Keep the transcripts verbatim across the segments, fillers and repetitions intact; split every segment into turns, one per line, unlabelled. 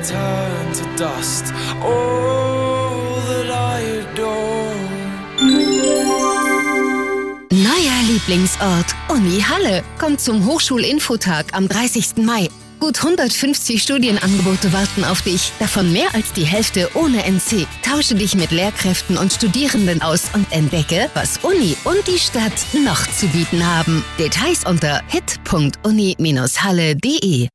turn to dust. All that I adore.
Neuer Lieblingsort, Uni Halle, kommt zum Hochschulinfotag am dreißigsten Mai. Gut hundertfünfzig Studienangebote warten auf dich, davon mehr als die Hälfte ohne N C. Tausche dich mit Lehrkräften und Studierenden aus und entdecke, was Uni und die Stadt noch zu bieten haben. Details unter hit punkt uni Bindestrich halle punkt de.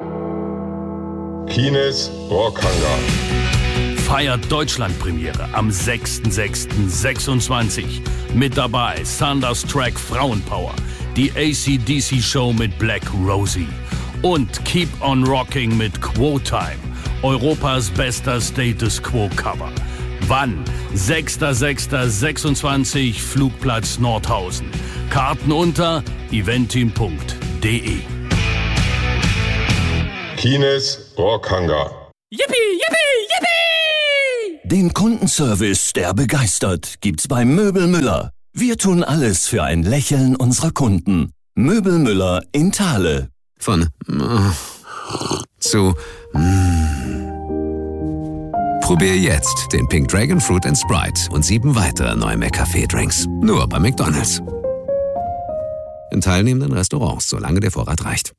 Kines Rockhangar
feiert Deutschlandpremiere am sechster sechster sechsundzwanzig. Mit dabei Thunderstruck Frauenpower, die A C D C Show mit Black Rosie und Keep on Rocking mit Quo Time, Europas bester Status Quo Cover. Wann? sechster sechster sechsundzwanzig, Flugplatz Nordhausen. Karten unter eventim punkt de.
Kines Rockhangar.
Yippie, yippie, yippie!
Den Kundenservice, der begeistert, gibt's bei Möbel Müller. Wir tun alles für ein Lächeln unserer Kunden. Möbel Müller in Thale.
Von mm, zu mm. Probier jetzt den Pink Dragon Fruit and Sprite und sieben weitere neue McCafé-Drinks. Nur bei McDonald's. In teilnehmenden Restaurants, solange der Vorrat reicht.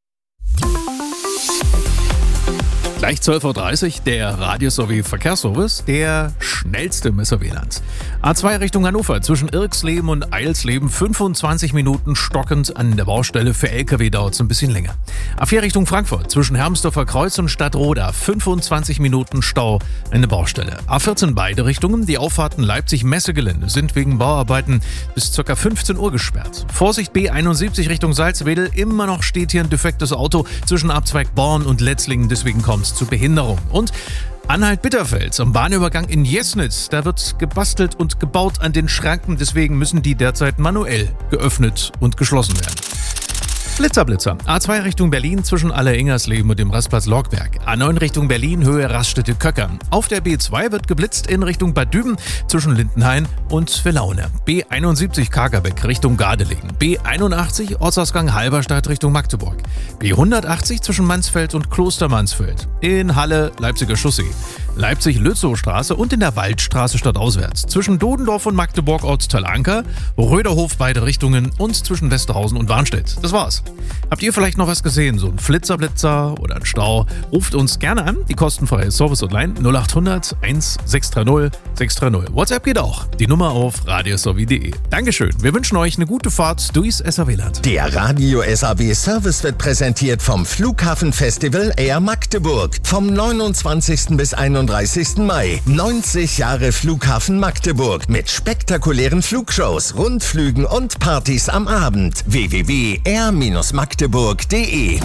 Gleich zwölf Uhr dreißig, der Radio- sowie Verkehrsservice, der schnellste im S R W-Land. A zwei Richtung Hannover, zwischen Irksleben und Eilsleben, fünfundzwanzig Minuten stockend an der Baustelle. Für L K W dauert es ein bisschen länger. A vier Richtung Frankfurt, zwischen Hermsdorfer Kreuz und Stadtroda, fünfundzwanzig Minuten Stau an der Baustelle. A vierzehn beide Richtungen, die Auffahrten Leipzig-Messegelände sind wegen Bauarbeiten bis ca. fünfzehn Uhr gesperrt. Vorsicht B einundsiebzig Richtung Salzwedel, immer noch steht hier ein defektes Auto zwischen Abzweig Born und Letzlingen, deswegen kommt es zu Behinderung. Und Anhalt-Bitterfeld am Bahnübergang in Jesnitz, da wird gebastelt und gebaut an den Schranken, deswegen müssen die derzeit manuell geöffnet und geschlossen werden. Blitzer, Blitzer. A zwei Richtung Berlin zwischen Aller-Ingersleben und dem Rastplatz Lorgberg. A neun Richtung Berlin, Höhe Raststätte Köckern. Auf der B zwei wird geblitzt in Richtung Bad Düben zwischen Lindenhain und Villaune. B einundsiebzig Kagerbeck Richtung Gardelegen. B einundachtzig Ortsausgang Halberstadt Richtung Magdeburg. B hundertachtzig zwischen Mansfeld und Klostermansfeld. In Halle Leipziger Chaussee. Leipzig-Lützow-Straße und in der Waldstraße stadtauswärts. Zwischen Dodendorf und Magdeburg Ortsteil Anker, Röderhof beide Richtungen und zwischen Westerhausen und Warnstedt. Das war's. Habt ihr vielleicht noch was gesehen? So ein Flitzerblitzer oder ein Stau? Ruft uns gerne an. Die kostenfreie Service-Hotline null acht hundert eins sechs drei null sechs drei null. WhatsApp geht auch. Die Nummer auf radiosowie punkt de. Dankeschön. Wir wünschen euch eine gute Fahrt durchs S R W-Land.
Der Radio S R W-Service wird präsentiert vom Flughafenfestival Air Magdeburg. Vom neunundzwanzigsten bis einunddreißigsten Mai. neunzig Jahre Flughafen Magdeburg mit spektakulären Flugshows, Rundflügen und Partys am Abend. w w w punkt air magdeburg punkt de.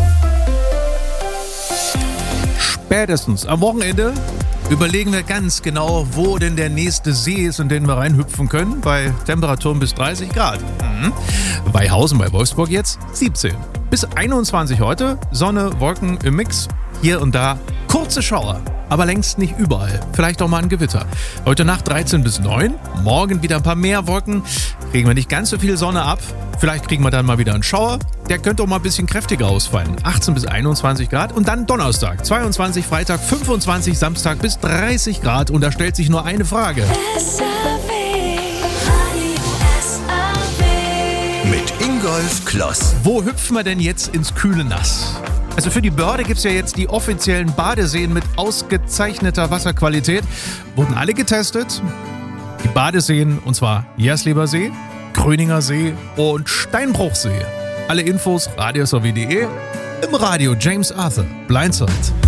Spätestens am Wochenende überlegen wir ganz genau, wo denn der nächste See ist, in den wir reinhüpfen können, bei Temperaturen bis dreißig Grad. Mhm. Weihausen bei Wolfsburg jetzt siebzehn. Bis einundzwanzig heute, Sonne, Wolken im Mix, hier und da kurze Schauer, aber längst nicht überall. Vielleicht auch mal ein Gewitter. Heute Nacht dreizehn bis neun, morgen wieder ein paar mehr Wolken, kriegen wir nicht ganz so viel Sonne ab. Vielleicht kriegen wir dann mal wieder einen Schauer. Der könnte auch mal ein bisschen kräftiger ausfallen. achtzehn bis einundzwanzig Grad und dann Donnerstag, zweiundzwanzig, Freitag, fünfundzwanzig, Samstag bis dreißig Grad. Und da stellt sich nur eine Frage.
S R W, Radio S R W.
Mit Ingolf Kloss.
Wo hüpfen wir denn jetzt ins kühle Nass? Also für die Börde gibt es ja jetzt die offiziellen Badeseen mit ausgezeichneter Wasserqualität. Wurden alle getestet. Die Badeseen, und zwar Jersleber See, Gröninger See und Steinbruchsee. Alle Infos radiosowie punkt de. Im Radio James Arthur, Blindside.